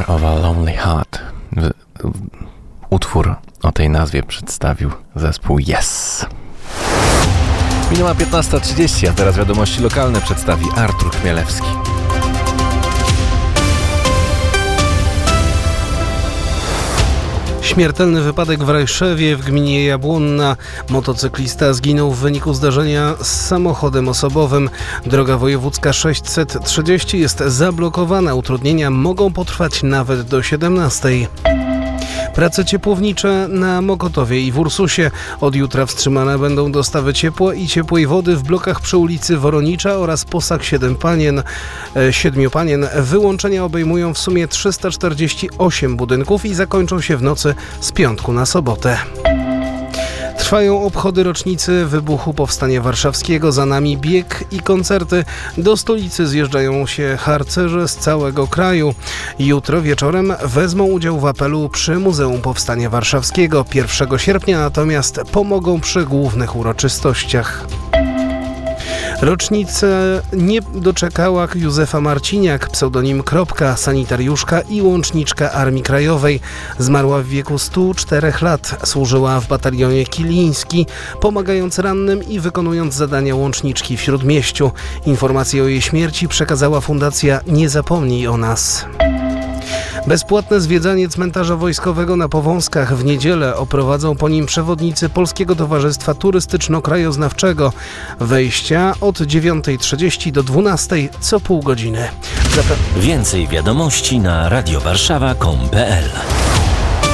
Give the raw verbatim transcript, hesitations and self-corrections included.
of a Lonely Heart. Utwór o tej nazwie przedstawił zespół Yes. Minęła piętnasta trzydzieści, a teraz wiadomości lokalne przedstawi Artur Chmielewski. Śmiertelny wypadek w Rajszewie w gminie Jabłonna. Motocyklista zginął w wyniku zdarzenia z samochodem osobowym. Droga wojewódzka sześćset trzydzieści jest zablokowana. Utrudnienia mogą potrwać nawet do siedemnastej. Prace ciepłownicze na Mokotowie i w Ursusie. Od jutra wstrzymane będą dostawy ciepła i ciepłej wody w blokach przy ulicy Woronicza oraz Posag Siedem Panien. Siedmiu Panien. Wyłączenia obejmują w sumie trzysta czterdzieści osiem budynków i zakończą się w nocy z piątku na sobotę. Trwają obchody rocznicy wybuchu Powstania Warszawskiego, za nami bieg i koncerty. Do stolicy zjeżdżają się harcerze z całego kraju. Jutro wieczorem wezmą udział w apelu przy Muzeum Powstania Warszawskiego. pierwszego sierpnia natomiast pomogą przy głównych uroczystościach. Rocznicę nie doczekała Józefa Marciniak, pseudonim Kropka, sanitariuszka i łączniczka Armii Krajowej. Zmarła w wieku stu czterech lat. Służyła w batalionie Kiliński, pomagając rannym i wykonując zadania łączniczki w Śródmieściu. Informację o jej śmierci przekazała Fundacja Nie Zapomnij o nas. Bezpłatne zwiedzanie cmentarza wojskowego na Powązkach w niedzielę oprowadzą po nim przewodnicy Polskiego Towarzystwa Turystyczno-Krajoznawczego. Wejścia od dziewiątej trzydzieści do dwunastej co pół godziny. Zapra- Więcej wiadomości na radiowarszawa kropka com kropka pe el.